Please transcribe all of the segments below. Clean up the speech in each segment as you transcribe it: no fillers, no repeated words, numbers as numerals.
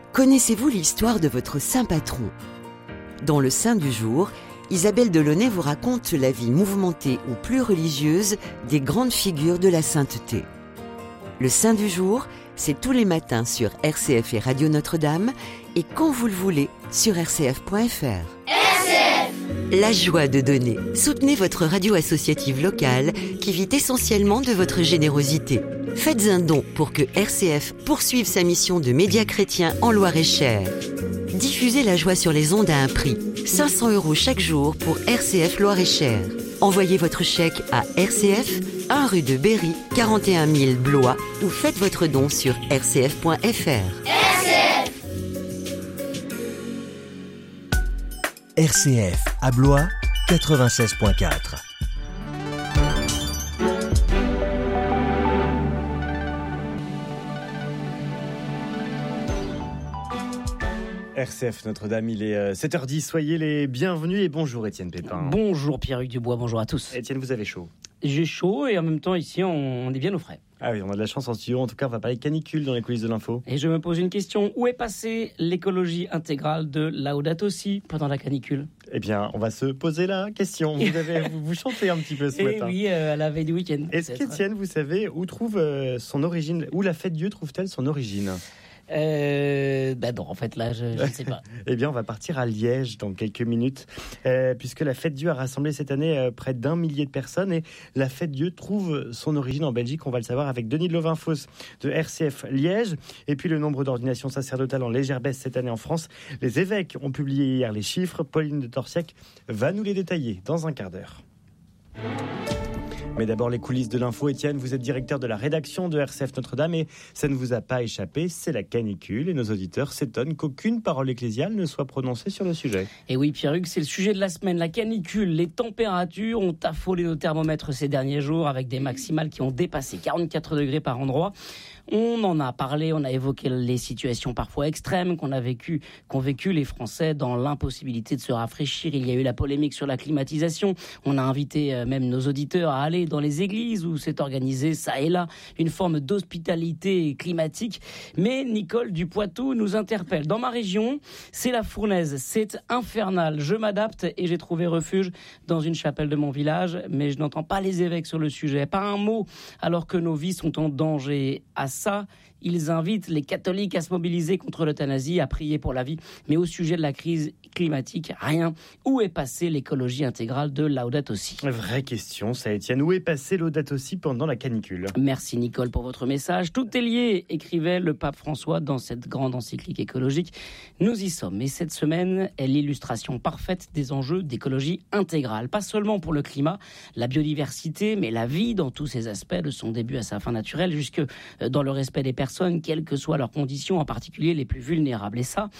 Connaissez-vous l'histoire de votre saint patron ? Dans le Saint du jour, Isabelle Delaunay vous raconte la vie mouvementée ou plus religieuse des grandes figures de la sainteté. Le Saint du jour, c'est tous les matins sur RCF et Radio Notre-Dame et quand vous le voulez sur rcf.fr. La joie de donner. Soutenez votre radio associative locale qui vit essentiellement de votre générosité. Faites un don pour que RCF poursuive sa mission de média chrétien en Loir-et-Cher. Diffusez la joie sur les ondes à un prix. 500 € chaque jour pour RCF Loir-et-Cher. Envoyez votre chèque à RCF, 1 rue de Berry, 41 000 Blois ou faites votre don sur rcf.fr. RCF à Blois 96.4. RCF Notre-Dame, il est 7h10, soyez les bienvenus et bonjour Étienne Pépin. Bonjour Pierre-Hugues Dubois, bonjour à tous. Étienne, vous avez chaud? J'ai chaud et en même temps ici on est bien au frais. Ah oui, on a de la chance en studio, en tout cas on va parler canicule dans les coulisses de l'info. Et je me pose une question, où est passée l'écologie intégrale de Laudato Si pendant la canicule? Eh bien, on va se poser la question. Vous chantez un petit peu ce matin. Oui, à la veille du week-end. Est-ce qu'Étienne, vous savez où trouve son origine, où la fête Dieu trouve-t-elle son origine? Non, en fait, là, je ne sais pas. Eh bien, on va partir à Liège dans quelques minutes, puisque la Fête Dieu a rassemblé cette année près d'1 millier de personnes. Et la Fête Dieu trouve son origine en Belgique. On va le savoir avec Denis de Lovinfoss de RCF Liège. Et puis, le nombre d'ordinations sacerdotales en légère baisse cette année en France. Les évêques ont publié hier les chiffres. Pauline de Torsiac va nous les détailler dans un quart d'heure. Mais d'abord, les coulisses de l'info. Étienne, vous êtes directeur de la rédaction de RCF Notre-Dame et ça ne vous a pas échappé, c'est la canicule et nos auditeurs s'étonnent qu'aucune parole ecclésiale ne soit prononcée sur le sujet. Et oui, Pierre-Hugues, c'est le sujet de la semaine, la canicule. Les températures ont affolé nos thermomètres ces derniers jours avec des maximales qui ont dépassé 44 degrés par endroit. On en a parlé, on a évoqué les situations parfois extrêmes qu'ont vécu les Français dans l'impossibilité de se rafraîchir. Il y a eu la polémique sur la climatisation. On a invité même nos auditeurs à aller dans les églises où s'est organisée, ça et là, une forme d'hospitalité climatique. Mais Nicole du Poitou nous interpelle. Dans ma région, c'est la fournaise, c'est infernal. Je m'adapte et j'ai trouvé refuge dans une chapelle de mon village, mais je n'entends pas les évêques sur le sujet. Pas un mot, alors que nos vies sont en danger. À ça, ils invitent les catholiques à se mobiliser contre l'euthanasie, à prier pour la vie. Mais au sujet de la crise climatique, rien. Où est passée l'écologie intégrale de Laudato Si? Vraie question, ça, Étienne. Où est passé Laudato Si pendant la canicule? Merci Nicole pour votre message. Tout est lié, écrivait le pape François dans cette grande encyclique écologique. Nous y sommes. Et cette semaine est l'illustration parfaite des enjeux d'écologie intégrale. Pas seulement pour le climat, la biodiversité, mais la vie dans tous ses aspects, de son début à sa fin naturelle, jusque dans le respect des personnes, quelles que soient leurs conditions, en particulier les plus vulnérables.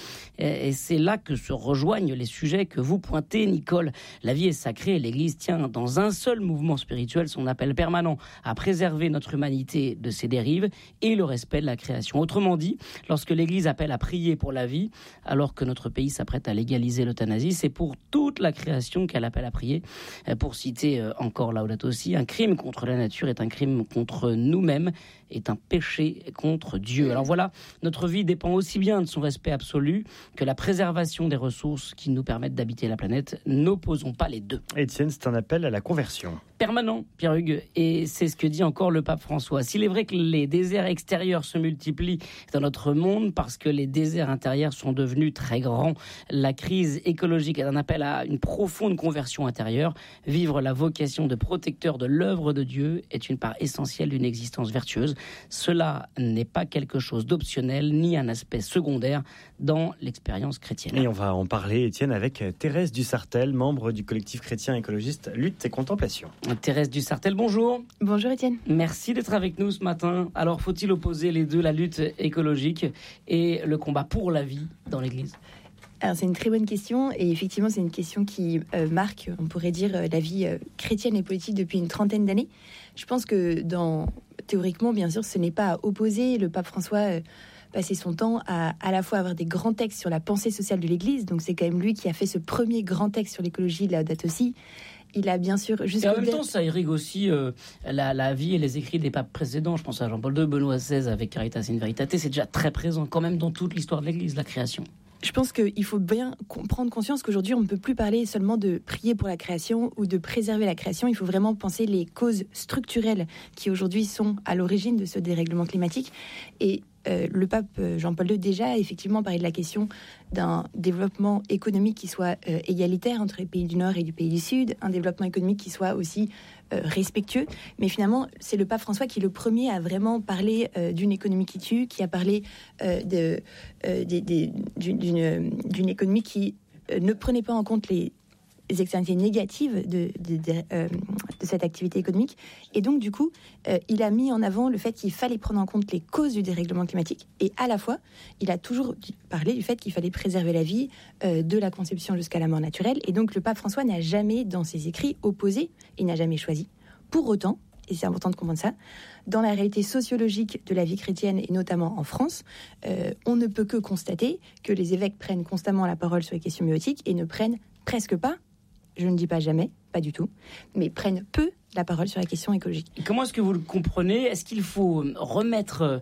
Et c'est là que se rejoignent les sujets que vous pointez, Nicole. La vie est sacrée et l'Église tient dans un seul mouvement spirituel son appel permanent à préserver notre humanité de ses dérives et le respect de la création. Autrement dit, lorsque l'Église appelle à prier pour la vie, alors que notre pays s'apprête à légaliser l'euthanasie, c'est pour toute la création qu'elle appelle à prier. Pour citer encore Laudato Si, un crime contre la nature est un crime contre nous-mêmes, est un péché contre Dieu. Alors voilà, notre vie dépend aussi bien de son respect absolu que la préservation des ressources qui nous permettent d'habiter la planète. N'opposons pas les deux. Étienne, c'est un appel à la conversion. Permanent, Pierre-Hugues, et c'est ce que dit encore le pape François. S'il est vrai que les déserts extérieurs se multiplient dans notre monde parce que les déserts intérieurs sont devenus très grands, la crise écologique est un appel à une profonde conversion intérieure. Vivre la vocation de protecteur de l'œuvre de Dieu est une part essentielle d'une existence vertueuse. Cela n'est pas quelque chose d'optionnel ni un aspect secondaire dans l'expérience chrétienne. Et on va en parler, Étienne, avec Thérèse Dussartel, membre du collectif chrétien écologiste Lutte et Contemplation. Thérèse Dussartel, bonjour. Bonjour Étienne. Merci d'être avec nous ce matin. Alors, faut-il opposer les deux, la lutte écologique et le combat pour la vie dans l'Église ? Alors, c'est une très bonne question et effectivement, c'est une question qui marque, on pourrait dire, la vie chrétienne et politique depuis une trentaine d'années. Je pense que théoriquement, bien sûr, ce n'est pas à opposer. Le pape François passait son temps à la fois avoir des grands textes sur la pensée sociale de l'Église, donc c'est quand même lui qui a fait ce premier grand texte sur l'écologie de Laudato Si, il a bien sûr et en même temps, ça irrigue aussi la vie et les écrits des papes précédents. Je pense à Jean-Paul II, Benoît XVI avec Caritas in Veritate. C'est déjà très présent quand même dans toute l'histoire de l'Église, la création. Je pense qu'il faut bien prendre conscience qu'aujourd'hui, on ne peut plus parler seulement de prier pour la création ou de préserver la création. Il faut vraiment penser les causes structurelles qui aujourd'hui sont à l'origine de ce dérèglement climatique. Et le pape Jean-Paul II déjà effectivement parlait de la question d'un développement économique qui soit égalitaire entre les pays du Nord et les pays du Sud, un développement économique qui soit aussi respectueux. Mais finalement, c'est le pape François qui est le premier à vraiment parler d'une économie qui tue, qui a parlé d'une économie qui ne prenait pas en compte les externalités négatives de cette activité économique. Et donc, du coup, il a mis en avant le fait qu'il fallait prendre en compte les causes du dérèglement climatique. Et à la fois, il a toujours parlé du fait qu'il fallait préserver la vie de la conception jusqu'à la mort naturelle. Et donc, le pape François n'a jamais, dans ses écrits, opposé, il n'a jamais choisi. Pour autant, et c'est important de comprendre ça, dans la réalité sociologique de la vie chrétienne, et notamment en France, on ne peut que constater que les évêques prennent constamment la parole sur les questions bioéthiques et ne prennent presque pas, je ne dis pas jamais, pas du tout, mais prennent peu la parole sur la question écologique. Et comment est-ce que vous le comprenez ? Est-ce qu'il faut remettre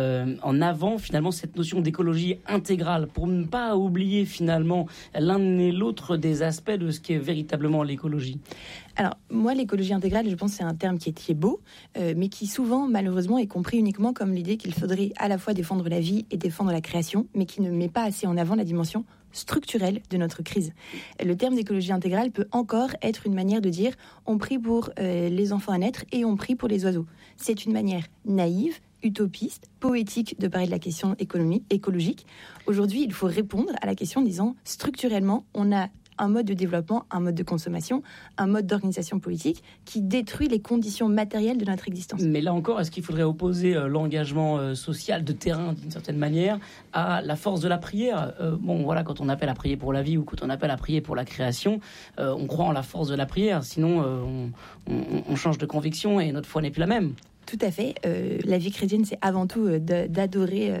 en avant finalement cette notion d'écologie intégrale pour ne pas oublier finalement l'un et l'autre des aspects de ce qu'est véritablement l'écologie ? Alors, moi, l'écologie intégrale, je pense que c'est un terme qui est beau, mais qui souvent, malheureusement, est compris uniquement comme l'idée qu'il faudrait à la fois défendre la vie et défendre la création, mais qui ne met pas assez en avant la dimension structurelle de notre crise. Le terme d'écologie intégrale peut encore être une manière de dire on prie pour les enfants à naître et on prie pour les oiseaux. C'est une manière naïve, utopiste, poétique de parler de la question écologique. Aujourd'hui, il faut répondre à la question en disant structurellement, on a un mode de développement, un mode de consommation, un mode d'organisation politique qui détruit les conditions matérielles de notre existence. Mais là encore, est-ce qu'il faudrait opposer l'engagement social de terrain d'une certaine manière à la force de la prière ? Bon, voilà, quand on appelle à prier pour la vie ou quand on appelle à prier pour la création, on croit en la force de la prière, sinon on change de conviction et notre foi n'est plus la même. Tout à fait. La vie chrétienne, c'est avant tout d'adorer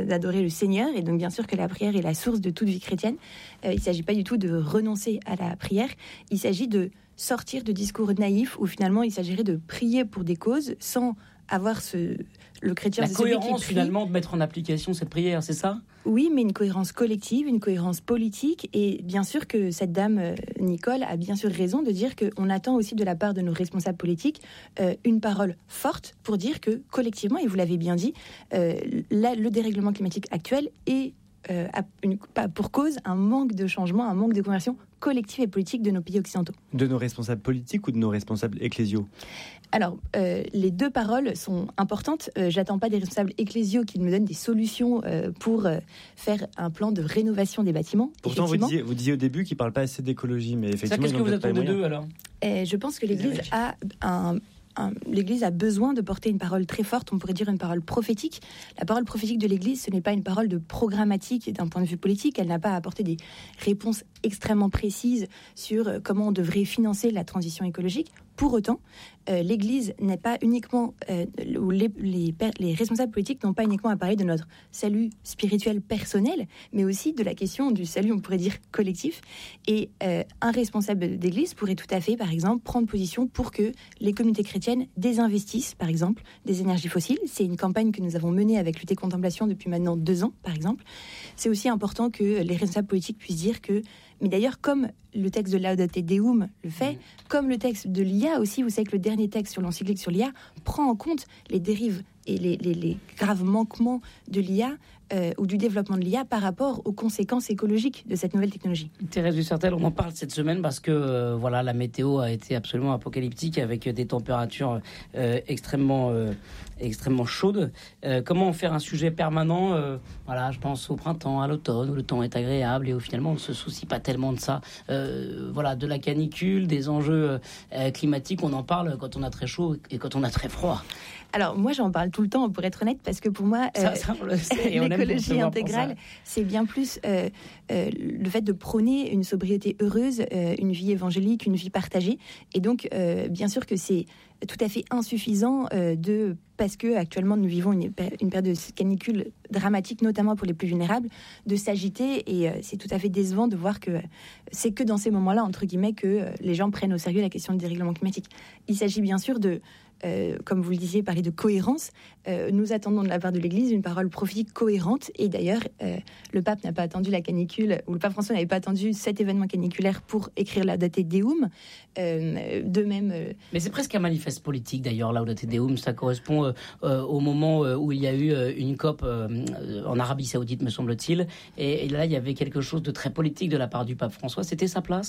le Seigneur. Et donc, bien sûr que la prière est la source de toute vie chrétienne. Il ne s'agit pas du tout de renoncer à la prière. Il s'agit de sortir de discours naïfs où finalement, il s'agirait de prier pour des causes sans avoir le chrétien... La cohérence, finalement, de mettre en application cette prière, c'est ça ? Oui, mais une cohérence collective, une cohérence politique. Et bien sûr que cette dame, Nicole, a bien sûr raison de dire qu'on attend aussi de la part de nos responsables politiques une parole forte pour dire que, collectivement, et vous l'avez bien dit, le dérèglement climatique actuel est pour cause un manque de changement, un manque de conversion collective et politique de nos pays occidentaux. De nos responsables politiques ou de nos responsables ecclésiaux ? Alors, les deux paroles sont importantes. J'attends pas des responsables ecclésiaux qui me donnent des solutions pour faire un plan de rénovation des bâtiments. Pourtant, vous disiez au début qu'ils ne parlent pas assez d'écologie, mais effectivement... Qu'est-ce que vous attendez d'eux, alors ? Je pense que l'Église a besoin de porter une parole très forte, on pourrait dire une parole prophétique. La parole prophétique de l'Église, ce n'est pas une parole de programmatique d'un point de vue politique. Elle n'a pas à apporter des réponses extrêmement précises sur comment on devrait financer la transition écologique. Pour autant, l'Église n'est pas uniquement, ou les responsables politiques n'ont pas uniquement à parler de notre salut spirituel personnel, mais aussi de la question du salut, on pourrait dire, collectif. Et un responsable d'Église pourrait tout à fait, par exemple, prendre position pour que les communautés chrétiennes désinvestissent, par exemple, des énergies fossiles. C'est une campagne que nous avons menée avec Lutte et Contemplation depuis maintenant 2 ans, par exemple. C'est aussi important que les responsables politiques puissent dire que, mais d'ailleurs, comme le texte de Laudate Deum le fait, comme le texte de l'IA aussi, vous savez que le dernier texte sur l'encyclique sur l'IA prend en compte les dérives et les graves manquements de l'IA ou du développement de l'IA par rapport aux conséquences écologiques de cette nouvelle technologie. Thérèse Ducertel, on en parle cette semaine parce que voilà, la météo a été absolument apocalyptique avec des températures extrêmement chaudes. Comment en faire un sujet permanent voilà, je pense au printemps, à l'automne, où le temps est agréable et où finalement on ne se soucie pas tellement de ça. Voilà, de la canicule, des enjeux climatiques, on en parle quand on a très chaud et quand on a très froid. Alors moi j'en parle tout le temps pour être honnête parce que pour moi l'écologie intégrale c'est bien plus le fait de prôner une sobriété heureuse, une vie évangélique, une vie partagée et donc bien sûr que c'est tout à fait insuffisant parce que actuellement nous vivons une période de canicule dramatique, notamment pour les plus vulnérables, de s'agiter et c'est tout à fait décevant de voir que c'est que dans ces moments-là, entre guillemets, que les gens prennent au sérieux la question du dérèglement climatique. Il s'agit bien sûr de comme vous le disiez, parler de cohérence. Nous attendons de la part de l'Église une parole prophétique cohérente. Et d'ailleurs, le pape n'a pas attendu la canicule, ou le pape François n'avait pas attendu cet événement caniculaire pour écrire Laudate Deum. De même. Mais c'est presque un manifeste politique d'ailleurs, Laudate Deum. Ça correspond au moment où il y a eu une COP en Arabie Saoudite, me semble-t-il. Et là, il y avait quelque chose de très politique de la part du pape François. C'était sa place ?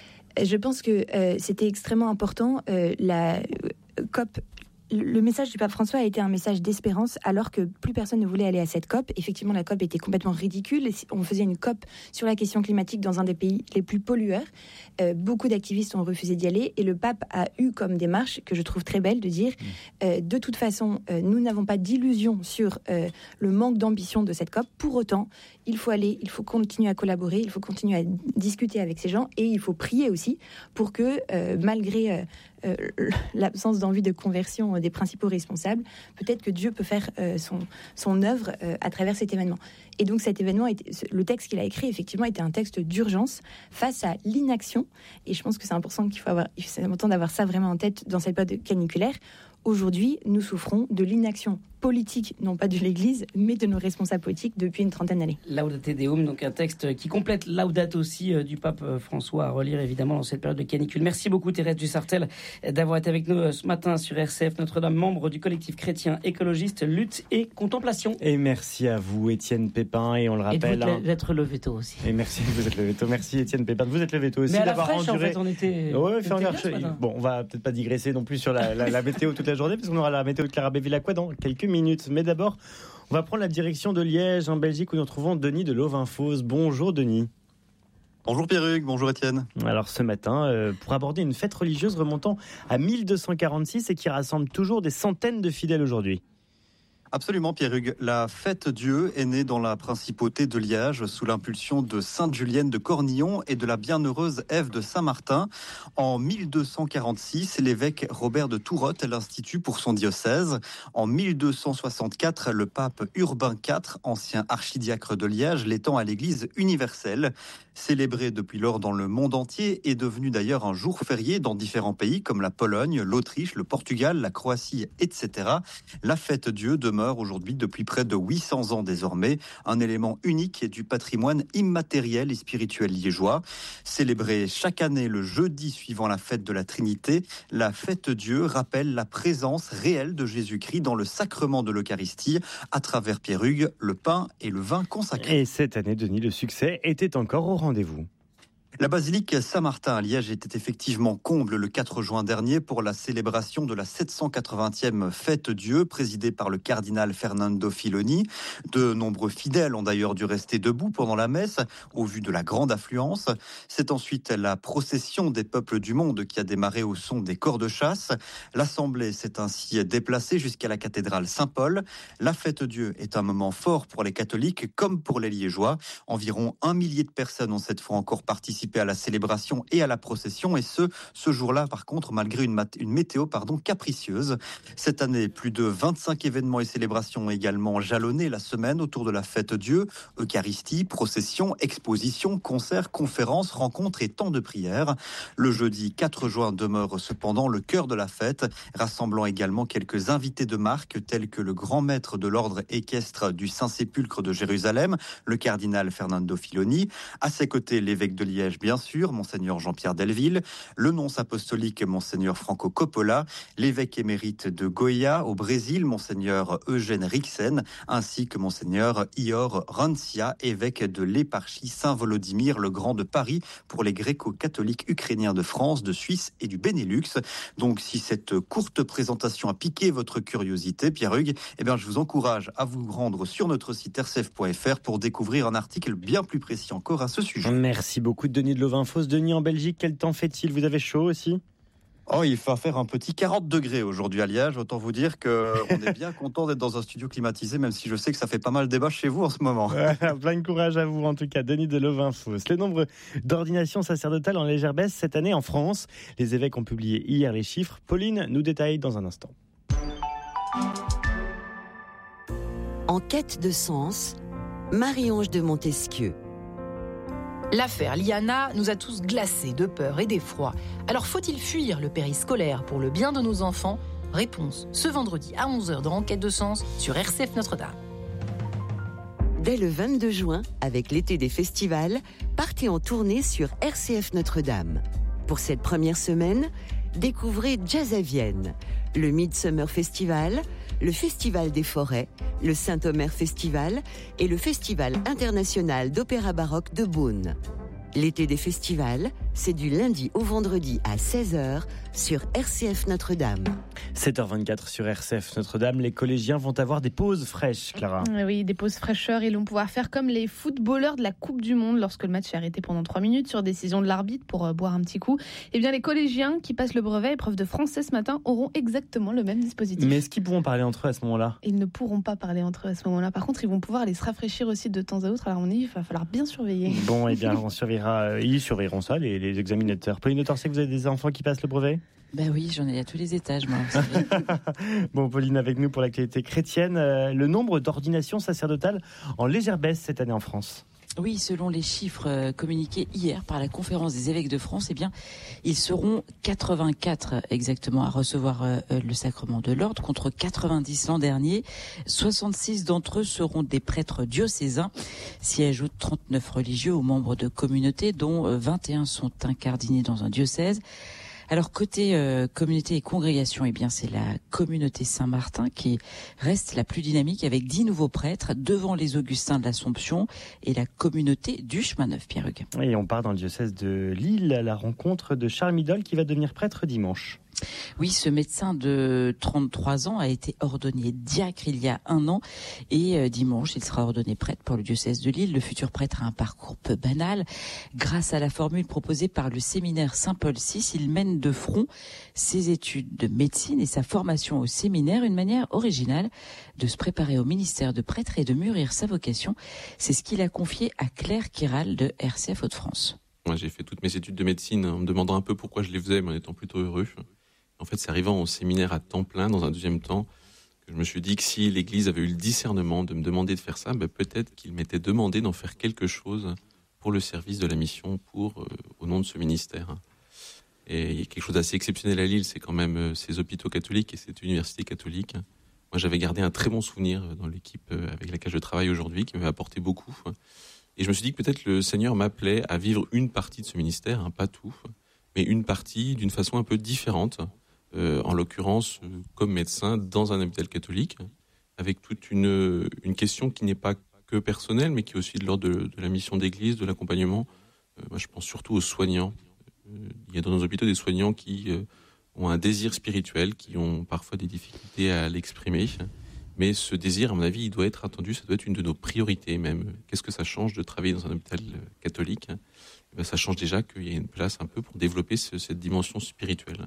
Je pense que c'était extrêmement important. La COP, le message du pape François a été un message d'espérance alors que plus personne ne voulait aller à cette COP. Effectivement, la COP était complètement ridicule. On faisait une COP sur la question climatique dans un des pays les plus pollueurs. Beaucoup d'activistes ont refusé d'y aller et le pape a eu comme démarche, que je trouve très belle, de dire de toute façon, nous n'avons pas d'illusion sur le manque d'ambition de cette COP. Pour autant, il faut aller, il faut continuer à collaborer, il faut continuer à discuter avec ces gens et il faut prier aussi pour que malgré l'absence d'envie de conversion des principaux responsables, peut-être que Dieu peut faire son œuvre à travers cet événement. Et donc cet événement, le texte qu'il a écrit, effectivement, était un texte d'urgence face à l'inaction. Et je pense que c'est important d'avoir ça vraiment en tête dans cette période caniculaire. Aujourd'hui, nous souffrons de l'inaction politique, non pas de l'Église, mais de nos responsables politiques depuis une trentaine d'années. Laudate Deum, donc un texte qui complète Laudate aussi du pape François à relire évidemment dans cette période de canicule. Merci beaucoup Thérèse Dussartel d'avoir été avec nous ce matin sur RCF Notre-Dame, membre du collectif chrétien écologiste Lutte et Contemplation. Et merci à vous Étienne Pépin, et on le rappelle... Et d'être levé tôt aussi. Et merci, vous êtes levé tôt. Merci Étienne Pépin, vous êtes levé tôt aussi. Mais à la d'avoir fraîche, enduré... en fait, on était... Ouais, bon, on va peut-être pas digresser non plus sur la météo toute la journée, parce qu'on aura la météo de Clara Bévilacqua dans quelques minutes. Mais d'abord, on va prendre la direction de Liège, en Belgique, où nous retrouvons Denis de Lovinfos. Bonjour Denis. Bonjour Pierruc, bonjour Étienne. Alors ce matin, pour aborder une fête religieuse remontant à 1246 et qui rassemble toujours des centaines de fidèles aujourd'hui. Absolument Pierruc, la fête Dieu est née dans la principauté de Liège sous l'impulsion de Sainte Julienne de Cornillon et de la bienheureuse Ève de Saint-Martin. En 1246, l'évêque Robert de Tourotte l'institue pour son diocèse. En 1264, le pape Urbain IV, ancien archidiacre de Liège, l'étend à l'église universelle. Célébré depuis lors dans le monde entier, est devenu d'ailleurs un jour férié dans différents pays comme la Pologne, l'Autriche, le Portugal, la Croatie, etc. La fête Dieu demeure aujourd'hui depuis près de 800 ans désormais, un élément unique du patrimoine immatériel et spirituel liégeois. Célébrée chaque année le jeudi suivant la fête de la Trinité, la fête Dieu rappelle la présence réelle de Jésus-Christ dans le sacrement de l'Eucharistie à travers Pierrugue, le pain et le vin consacrés. Et cette année, Denis, le succès était encore au rendez-vous. La basilique Saint-Martin à Liège était effectivement comble le 4 juin dernier pour la célébration de la 780e fête Dieu présidée par le cardinal Fernando Filoni. De nombreux fidèles ont d'ailleurs dû rester debout pendant la messe au vu de la grande affluence. C'est ensuite la procession des peuples du monde qui a démarré au son des cors de chasse. L'assemblée s'est ainsi déplacée jusqu'à la cathédrale Saint-Paul. La fête Dieu est un moment fort pour les catholiques comme pour les Liégeois. Environ 1 millier de personnes ont cette fois encore participé à la célébration et à la procession, et ce jour-là, par contre, malgré une météo capricieuse. Cette année, plus de 25 événements et célébrations ont également jalonné la semaine autour de la fête Dieu. Eucharistie, procession, exposition, concerts, conférences, rencontres et temps de prière. Le jeudi 4 juin demeure cependant le cœur de la fête, rassemblant également quelques invités de marque, tels que le grand maître de l'ordre équestre du Saint-Sépulcre de Jérusalem, le cardinal Fernando Filoni. À ses côtés, l'évêque de Liège, bien sûr, Monseigneur Jean-Pierre Delville, le nonce apostolique Monseigneur Franco Coppola, l'évêque émérite de Goiás au Brésil, Monseigneur Eugène Rixen, ainsi que Monseigneur Ior Rancia, évêque de l'éparchie Saint-Volodymyr le Grand de Paris pour les gréco-catholiques ukrainiens de France, de Suisse et du Benelux. Donc si cette courte présentation a piqué votre curiosité, Pierrugue, je vous encourage à vous rendre sur notre site rcf.fr pour découvrir un article bien plus précis encore à ce sujet. Merci beaucoup Denis de Lovinfos. Denis, en Belgique, quel temps fait-il ? Vous avez chaud aussi ? Oh, il va faire un petit 40 degrés aujourd'hui à Liège. Autant vous dire qu'on est bien content d'être dans un studio climatisé, même si je sais que ça fait pas mal débat chez vous en ce moment. Plein de courage à vous, en tout cas, Denis de Lovinfoss. Le nombre d'ordinations sacerdotales en légère baisse cette année en France. Les évêques ont publié hier les chiffres. Pauline nous détaille dans un instant. En quête de sens, Marie-Ange de Montesquieu. L'affaire Liana nous a tous glacés de peur et d'effroi. Alors faut-il fuir le périscolaire pour le bien de nos enfants ? Réponse ce vendredi à 11h dans Enquête de sens sur RCF Notre-Dame. Dès le 22 juin, avec l'été des festivals, partez en tournée sur RCF Notre-Dame. Pour cette première semaine, découvrez Jazz à Vienne, le Midsummer Festival, le Festival des Forêts, le Saint-Omer Festival et le Festival international d'opéra baroque de Beaune. L'été des festivals, c'est du lundi au vendredi à 16h sur RCF Notre-Dame. 7h24 sur RCF Notre-Dame, les collégiens vont avoir des pauses fraîches, Clara. Oui, des pauses fraîcheurs. Ils vont pouvoir faire comme les footballeurs de la Coupe du Monde lorsque le match est arrêté pendant 3 minutes sur décision de l'arbitre pour boire un petit coup. Eh bien, les collégiens qui passent le brevet épreuve de français ce matin auront exactement le même dispositif. Mais est-ce qu'ils pourront parler entre eux à ce moment-là ? Ils ne pourront pas parler entre eux à ce moment-là. Par contre, ils vont pouvoir aller se rafraîchir aussi de temps à autre. Alors, il va falloir bien surveiller. Bon, eh bien, ils surveilleront ça, les examinateurs. Pauline Le Torset, vous avez des enfants qui passent le brevet ? Ben oui, j'en ai à tous les étages, moi. Bon, Pauline, avec nous pour l'actualité chrétienne. Le nombre d'ordinations sacerdotales en légère baisse cette année en France. Oui, selon les chiffres communiqués hier par la Conférence des évêques de France, eh bien, ils seront 84 exactement à recevoir le sacrement de l'ordre, contre 90 l'an dernier. 66 d'entre eux seront des prêtres diocésains, s'y ajoutent 39 religieux ou membres de communautés, dont 21 sont incardinés dans un diocèse. Alors côté communauté et congrégation, eh bien c'est la communauté Saint-Martin qui reste la plus dynamique avec 10 nouveaux prêtres devant les Augustins de l'Assomption et la communauté du Chemin Neuf, Pierre-Hugues. Et on part dans le diocèse de Lille à la rencontre de Charles Midol qui va devenir prêtre dimanche. Oui, ce médecin de 33 ans a été ordonné diacre il y a 1 an et dimanche, il sera ordonné prêtre pour le diocèse de Lille. Le futur prêtre a un parcours peu banal. Grâce à la formule proposée par le séminaire Saint-Paul VI, il mène de front ses études de médecine et sa formation au séminaire, une manière originale de se préparer au ministère de prêtre et de mûrir sa vocation. C'est ce qu'il a confié à Claire Kiral de RCF Hauts-de-France. Moi, j'ai fait toutes mes études de médecine en me demandant un peu pourquoi je les faisais, mais en étant plutôt heureux. En fait, c'est arrivant au séminaire à temps plein, dans un deuxième temps, que je me suis dit que si l'Église avait eu le discernement de me demander de faire ça, peut-être qu'il m'était demandé d'en faire quelque chose pour le service de la mission, au nom de ce ministère. Et il y a quelque chose d'assez exceptionnel à Lille, c'est quand même ces hôpitaux catholiques et cette université catholique. Moi, j'avais gardé un très bon souvenir dans l'équipe avec laquelle je travaille aujourd'hui, qui m'avait apporté beaucoup. Et je me suis dit que peut-être le Seigneur m'appelait à vivre une partie de ce ministère, pas tout, mais une partie d'une façon un peu différente. En l'occurrence comme médecin dans un hôpital catholique, avec toute une question qui n'est pas que personnelle, mais qui est aussi de l'ordre de la mission d'église, de l'accompagnement. Moi, je pense surtout aux soignants. Il y a dans nos hôpitaux des soignants qui ont un désir spirituel, qui ont parfois des difficultés à l'exprimer. Mais ce désir, à mon avis, il doit être attendu, ça doit être une de nos priorités même. Qu'est-ce que ça change de travailler dans un hôpital catholique ? Ça change déjà qu'il y a une place un peu pour développer cette dimension spirituelle.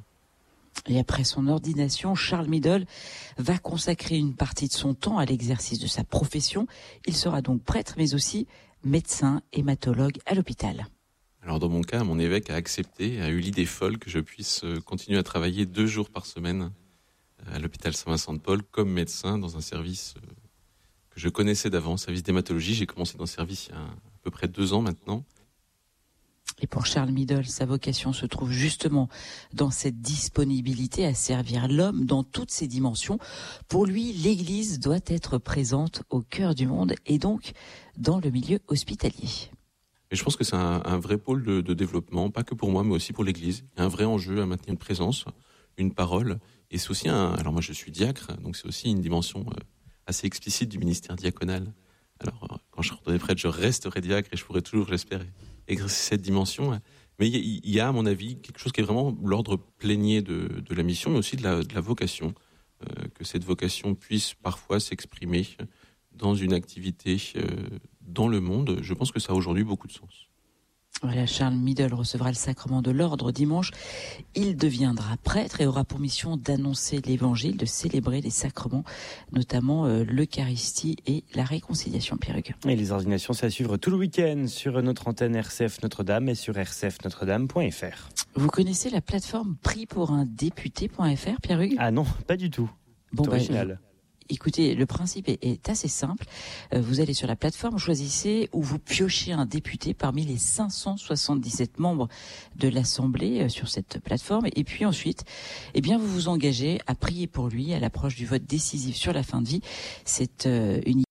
Et après son ordination, Charles Midol va consacrer une partie de son temps à l'exercice de sa profession. Il sera donc prêtre, mais aussi médecin, hématologue à l'hôpital. Alors dans mon cas, mon évêque a accepté, a eu l'idée folle que je puisse continuer à travailler 2 jours par semaine à l'hôpital Saint-Vincent-de-Paul comme médecin dans un service que je connaissais d'avant, service d'hématologie. J'ai commencé dans ce service il y a à peu près 2 ans maintenant. Et pour Charles Midol, sa vocation se trouve justement dans cette disponibilité à servir l'homme dans toutes ses dimensions. Pour lui, l'Église doit être présente au cœur du monde et donc dans le milieu hospitalier. Et je pense que c'est un vrai pôle de développement, pas que pour moi, mais aussi pour l'Église. Il y a un vrai enjeu à maintenir une présence, une parole. Et c'est aussi alors moi je suis diacre, donc c'est aussi une dimension assez explicite du ministère diaconal. Alors quand je serai prêtre, je resterai diacre et je pourrai toujours, j'espère, exercer cette dimension. Mais il y a, à mon avis, quelque chose qui est vraiment l'ordre plénier de la mission, mais aussi de la vocation. Que cette vocation puisse parfois s'exprimer dans une activité dans le monde. Je pense que ça a aujourd'hui beaucoup de sens. Voilà, Charles Middle recevra le sacrement de l'ordre dimanche. Il deviendra prêtre et aura pour mission d'annoncer l'évangile, de célébrer les sacrements, notamment l'Eucharistie et la réconciliation, Pierre-Hugues. Et les ordinations, c'est à suivre tout le week-end sur notre antenne RCF Notre-Dame et sur rcfnotredame.fr. Vous connaissez la plateforme prixpourundéputé.fr, Pierre-Hugues ? Ah non, pas du tout. Bon, c'est original. Écoutez, le principe est assez simple. Vous allez sur la plateforme, choisissez ou vous piochez un député parmi les 577 membres de l'Assemblée sur cette plateforme. Et puis ensuite, vous vous engagez à prier pour lui à l'approche du vote décisif sur la fin de vie. C'est une